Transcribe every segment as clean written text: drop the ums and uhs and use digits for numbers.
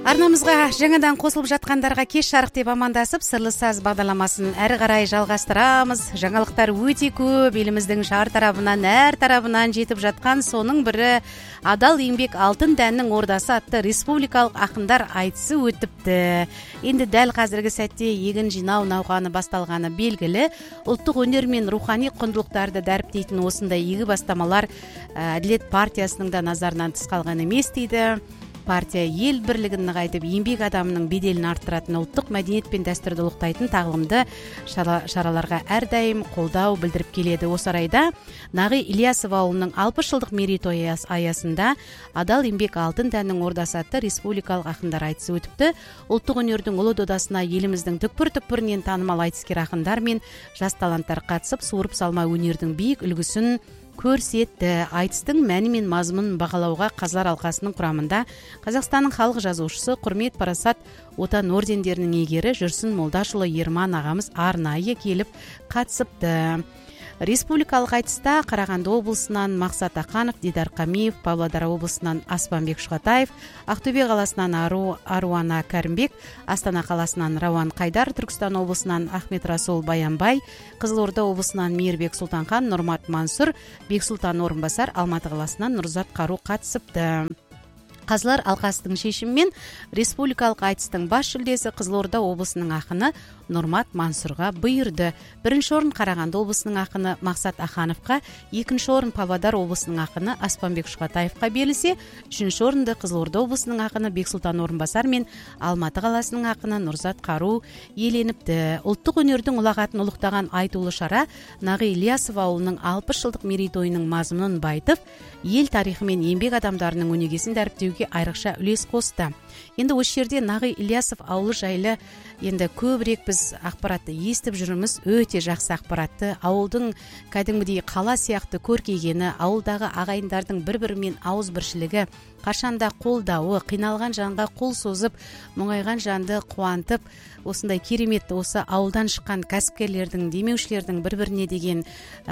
Арнамызга жаңадан косулуп жаткандарга кеш жарык деп амандасып, Сырлы саз багдарламасын ары карай жалгастырабыз. Жаңалыктар өтө көп, элибиздин шаар тарабынан, ар тарабынан жетип жаткан сонун бири Адал эмгек алтын дәннин ордасы атты республикалык акындар айтысы өтүптү. Энди дәл казыркы сәтте эгин жиноо науганы башталганы белгилүү. Улуттук өнөр менен руханий кондулуктарды дариптейтин осундай иги бастамалар Адилет партиясынын да назарынан тыс калган эмес дейди. Партия эл бирлигин ныгайтып, эмгек адамынын беделин арттыратын, улуттук мәдениет пен дәстүрдү улуктайтын тагылымды шараларга ар дайым колдоо билдирип келеди. Осы арайда Нагый Ильясов ауылунун 60 жылдык мерейтою аясында Адал эмгек алтын дәннин ордасы атты республикалык акындар айтысы өтүптү. Улуттук өнөрдүн улуу додасына элибиздин түкпүр-түкпүрүнөн таанымал айтыскер акындар мен жас таланттар катышып, сууруп салма өнөрдүн бийик үлгүсүн көрсетти. Айтыстын мәни мен мазмунун багалауга Казылар алкасынын курамында Казакстандын халык жазуучусу, Курмет Парасат Отан ордендеринин ээлери Жүрсүн Молдашұлы Ерман агамыз арнайы келип катышыпты. Республикалык айтыста Караганды облусунан Максат Аканов, Дидар Камиев, Павлодар облусунан Аспанбек Шухатаев, Актөбе каласынан Аруана Каримбек, Астана каласынан Рауан Кайдар, Түркстан облусунан Ахмет Расул Баянбай, Кызылорда облусунан Мейирбек Султанхан, Нурмат Мансур, Бексултан Орунбасар, Алматы каласынан Нурзат Кару катышыпты. Казылар алкасынын шешими менен республикалык айтыстын баш жүлдеси Кызылорда облусунун акыны Нурмат Мансурга буйрду. Биринчи орун Караганды облусунун акыны Максат Ахановго, экинчи орун Павлодар облусунун акыны Аспанбек Шухатаевга берилсе, үчүнчү орунду Кызылорда облусунун акыны Бексултан Орунбасар мен Алматы каласынын акыны Нурзат Кару ээленипти. Улуттук өнөрдүн улагатын улуктаган айтуулуу шара Нагый Ильясов ауылунун 60 жылдык мерейтоюнун мазмунун байытып, эл тарыхы мен эмгек адамдарынын өнөгөсүн дариптөөгө айрыкча үлес косду. Енді осы жерде Нагый Ильясов ауылы жайлы енді көбірек біз ақпаратты естіп жүрміз, өте жақсы ақпаратты. Ауылдың кәдімгідей қала сияқты көркейгені, ауылдағы ағайындардың бір-бірімен ауыз біршілігі, қашанда қолдауы, қиналған жанға қол созып, мұңайған жанды қуантып, осындай керемет осы ауылдан шыққан кәсіпкерлердің, демеушілердің бір-біріне деген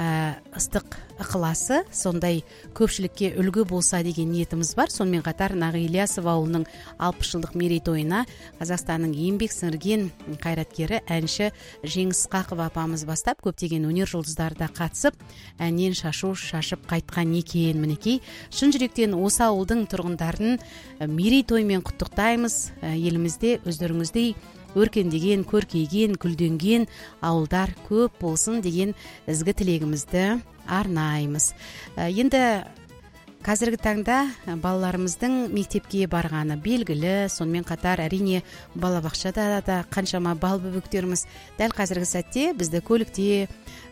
ыстық ықыласы сондай көпшілікке үлгі болса деген ниетіміз бар. Сонымен қатар Нагый Ильясов ауылының 60 жылдық мерейтойына Қазақстанның еңбек сіңірген қайраткері, әнші Жеңіс Қақов апамыз бастап көптеген өнер жұлдыздары да қатысып, әннен шашу шашып қайтқан екен. Мінекей, шын жүректен осы ауылдың тұрғындарын мерейтоймен құттықтаймыз. Елімізде өздеріңіздей өркендеген, көркейген, гүлденген ауылдар көп болсын деген ізгі тілегімізді арнаймыз. Енді қазіргі таңда балаларымыздың мектепке барғаны белгілі, сонымен қатар әрине балабақшада да қаншама бал бөбектеріміз дәл қазіргі сәтте бізді көлікте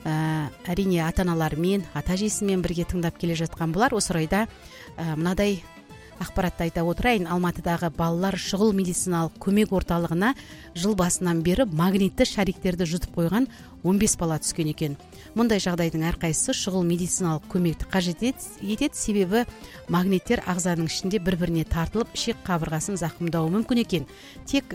әрине ата-аналарымен, ата-әжесімен бірге тыңдап келе жатқан болар. Осы орайда мынадай ақпаратты айта отырайын. Алматыдағы балалар шұғыл медициналық көмек орталығына жыл басынан бері магнитті шариктерді жұтып қойған 15 бала түскен екен. Мұндай жағдайдың әрқайсысы шұғыл медициналық көмекті қажет етеді, себебі магниттер ағзаның ішінде бір-біріне тартылып, ішек қабырғасын зақымдауы мүмкін екен. Тек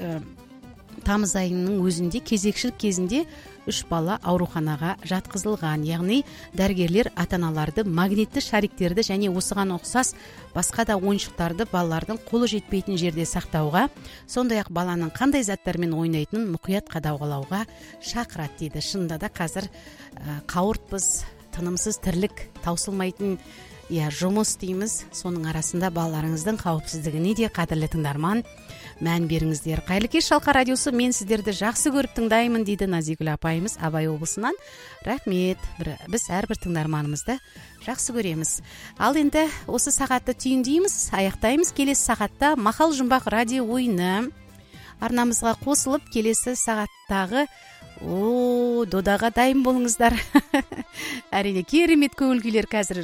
тамыз айының өзінде кезекшілік кезінде 3 бала ауруханаға жатқызылған. Яғни дәрігерлер ата-аналарды магнитті шариктерді және осыған ұқсас басқа да ойыншықтарды балалардың қолы жетпейтін жерде сақтауға, сондай-ақ баланың қандай заттармен ойнайтынын мұқият қадағалауға шақырады дейді. Шынында да қазір қауыртпыз, тынымсыз тірлік, таусылмайтын жұмыс дейміз. Соның арасында балаларыңыздың қауіпсіздігіне де, қадірлі тыңдарман, мән беріңіздер. Қайырлы кеш, Шалқар радиосы, мен сіздерді жақсы көріп тыңдаймын дейді Назигүл апайымыз Абай облысынан. Рахмет, біз әрбір тыңдарманымызды жақсы көреміз. Ал енді осы сағатты түйіндейміз, аяқтаймыз. Келесі сағатта Мақал жұмбақ радио ойыны арнамызға қосылып, келесі сағаттағы додаға дайын болыңыздар. Әрине керемет көңіл-күйлер қазір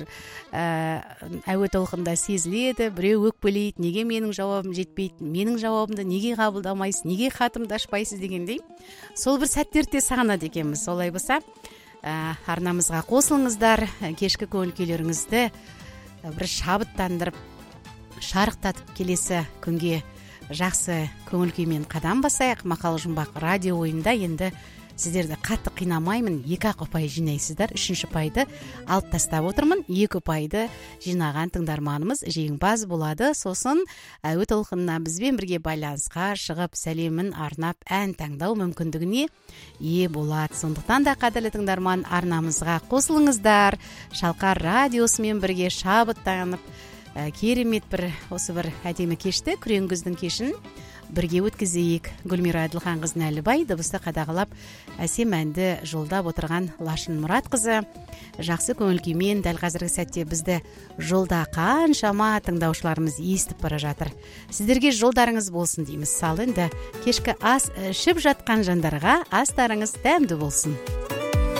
әуе толқында сезіледі. Біреу өкпелейді, неге менің жауабым жетпейді, менің жауабымды неге қабылдамайсыз, неге хатымды ашпайсыз дегендей. Сол бір сәттерді сағынады екенбіз. Солай болса, арнамызға қосылыңыздар, кешкі көңіл-күйлеріңізді бір шабыттандырып, шарықтатып келесі күнге жақсы көңіл-күймен қадам басайық. Мақал жұмбақ радио ойында енді сіздерді қатты қинамаймын, 2-ақ ұпай жинайсыздар, 3-ші ұпайды алып тастап отырмын. 2 ұпайды жинаған тыңдарманымыз жеңімпаз болады. Сосын әуе толқынына бізбен бірге байланысқа шығып, сәлемін арнап ән таңдау мүмкіндігіне ие болады. Сондықтан да қадірлі тыңдарман, арнамызға қосылыңыздар. Шалқар радиосымен бірге шабыттанып, керемет бір осы бір әдемі кешті, күрең күздің кешін бірге өткізейік. Гүлмира Әділханқызы Әлібай дыбысты қадағалап, әсем әнді жолдап отырған Лашын Мұратқызы жақсы көңіл күймен дәл қазіргі сәтте бізді жолда қаншама тыңдаушыларымыз естіп бара жатыр. Сіздерге жолдарыңыз болсын дейміз. Сал енді кешкі ас ішіп жатқан жандарға астарыңыз дәмді болсын.